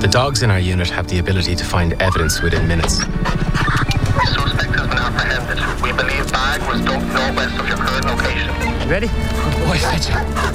The dogs in our unit have the ability to find evidence within minutes. The suspect has been apprehended. We believe bag was dumped northwest of your current location. Ready? Good boy, Fetcher.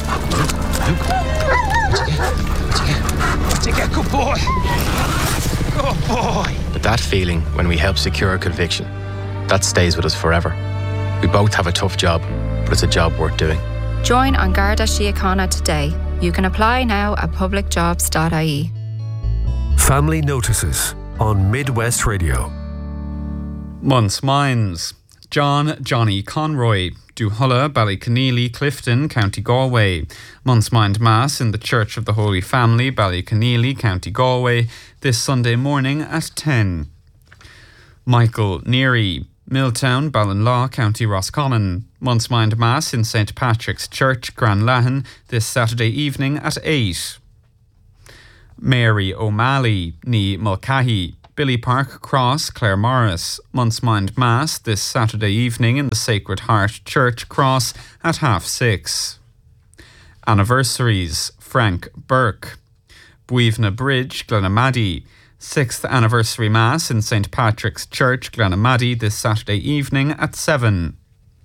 Luke. Good boy. Good boy. But that feeling when we help secure a conviction, that stays with us forever. We both have a tough job, but it's a job worth doing. Join An Garda Síochána today. You can apply now at publicjobs.ie. Family Notices on Midwest Radio. Month's Minds. Johnny Conroy, Duhulla, Ballyconneely, Clifton, County Galway. Month's Mind Mass in the Church of the Holy Family, Ballyconneely, County Galway, this Sunday morning at 10. Michael Neary, Milltown, Ballinlaw, County Roscommon. Month's Mind Mass in St. Patrick's Church, Granlahan, this Saturday evening at 8. Mary O'Malley, ní Mulcahy, Billy Park Cross, Clare Morris. Month's Mind Mass this Saturday evening in the Sacred Heart Church Cross at 6:30. Anniversaries: Frank Burke, Buivna Bridge, Glenamaddy. 6th Anniversary Mass in St. Patrick's Church, Glenamaddy this Saturday evening at 7.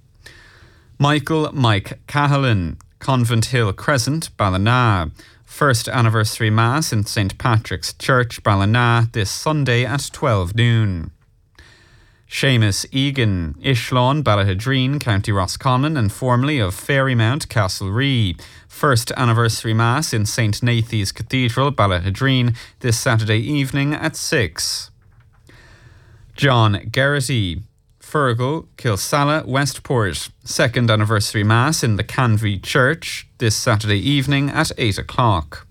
Mike Cahalan, Convent Hill Crescent, Ballina. 1st Anniversary Mass in St. Patrick's Church, Ballina, this Sunday at 12 noon. Seamus Egan, Ishlawn, Ballahadreen, County Roscommon, and formerly of Fairymount, Castlerea. 1st Anniversary Mass in St. Nathy's Cathedral, Ballahadreen, this Saturday evening at 6. John Garrity, Fergal, Kilsalla, Westport. 2nd Anniversary Mass in the Canvey Church this Saturday evening at 8 o'clock.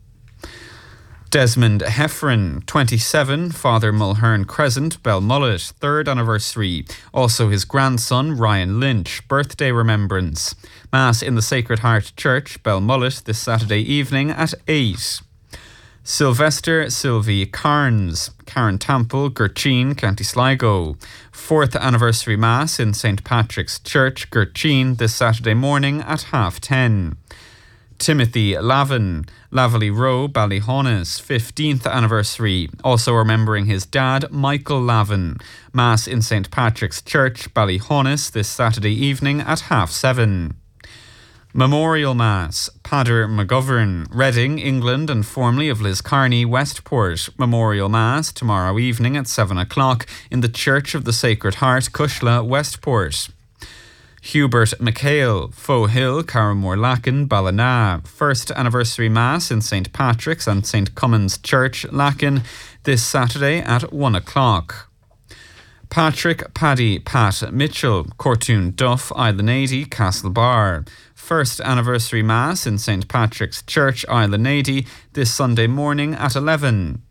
Desmond Heffron, 27, Father Mulhern Crescent, Belmullet, 3rd Anniversary. Also his grandson, Ryan Lynch, birthday remembrance. Mass in the Sacred Heart Church, Belmullet, this Saturday evening at 8. Sylvester Sylvie Carnes, Karen Temple, Gurcheen, County Sligo. 4th Anniversary Mass in St. Patrick's Church, Gurcheen, this Saturday morning at 10:30. Timothy Lavin, Laverley Row, Ballyhonus, 15th Anniversary. Also remembering his dad, Michael Lavin. Mass in St. Patrick's Church, Ballyhonus, this Saturday evening at 7:30. Memorial Mass, Padder McGovern, Reading, England, and formerly of Liscarney, Westport. Memorial Mass tomorrow evening at 7 o'clock in the Church of the Sacred Heart, Cushla, Westport. Hubert McHale, Foe Hill, Carramore-Lacken, Ballina. 1st Anniversary Mass in St. Patrick's and St. Cummins Church, Lacken, this Saturday at 1 o'clock. Patrick Paddy Pat Mitchell, Cortoon Duff, Islanady, Castlebar. 1st Anniversary Mass in St. Patrick's Church, Islanady, this Sunday morning at 11.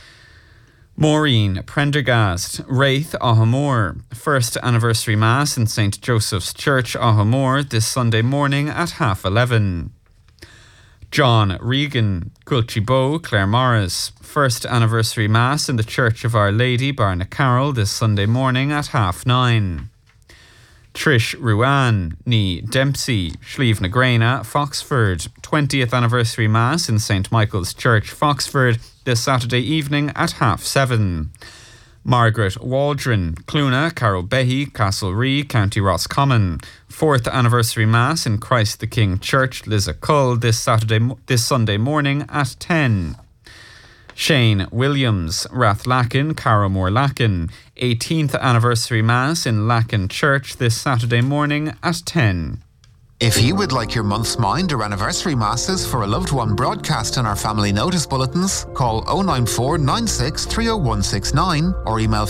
Maureen Prendergast, Wraith, Ahamore. 1st Anniversary Mass in St. Joseph's Church, Ahamore, this Sunday morning at 11:30. John Regan, Gulchibo, Clare Morris. 1st Anniversary Mass in the Church of Our Lady, Barnacarroll, this Sunday morning at 9:30. Trish Ruan, ní Dempsey, Slieve na Grana, Foxford. 20th Anniversary Mass in St. Michael's Church, Foxford, this Saturday evening at 7:30. Margaret Waldron, Cluna, Carrowbehy, Castlerea, County Roscommon. 4th Anniversary Mass in Christ the King Church, Lissacull, this Sunday morning at 10. Shane Williams, Rathlacken, Carramore-Lacken. 18th Anniversary Mass in Lacken Church this Saturday morning at 10. If you would like your month's mind or anniversary masses for a loved one broadcast in our family notice bulletins, call 094 96 30169 or email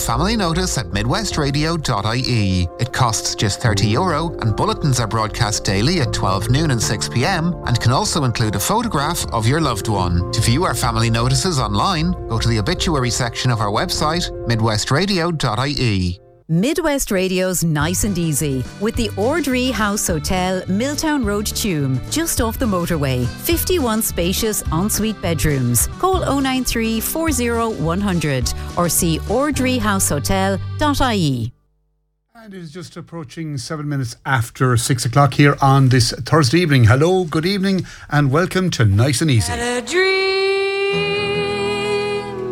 familynotice@midwestradio.ie. It costs just €30 and bulletins are broadcast daily at 12 noon and 6 p.m. and can also include a photograph of your loved one. To view our family notices online, go to the obituary section of our website, midwestradio.ie. Midwest Radio's Nice and Easy with the Ordree House Hotel, Milltown Road, Tuam, just off the motorway. 51 spacious ensuite bedrooms. Call 093 40 100 or see ordreehousehotel.ie. And it is just approaching 7 minutes after 6 o'clock here on this Thursday evening. Hello, good evening, and welcome to Nice and Easy. Had a dream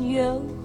you.